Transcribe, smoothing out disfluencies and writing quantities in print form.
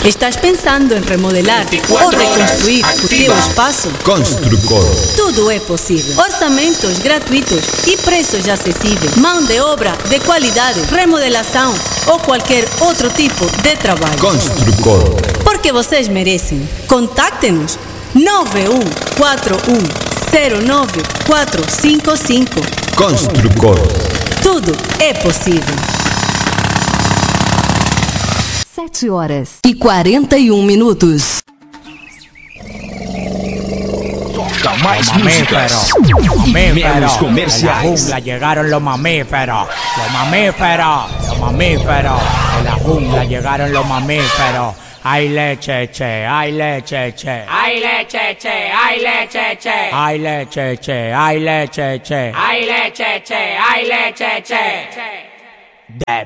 ¿Estás pensando en remodelar o reconstruir o teu espaço? Construcor. Tudo é possível. Orçamentos gratuitos e preços acessíveis. Mão de obra de qualidade, remodelação ou qualquer outro tipo de trabalho. Construcor. Porque vocês merecem. Contacte-nos 9141095455. Construcor. Tudo é possível. 7h41. Toca mais músicas y menos comerciales. En la jungla llegaron los mamíferos. Los mamíferos. Los mamíferos. En la jungla llegaron los mamíferos. Ay leche, che, ay leche, che. Ay leche, che, ay leche, che. Ay leche, che, ay leche, che. Ay leche, che, ay leche, che. De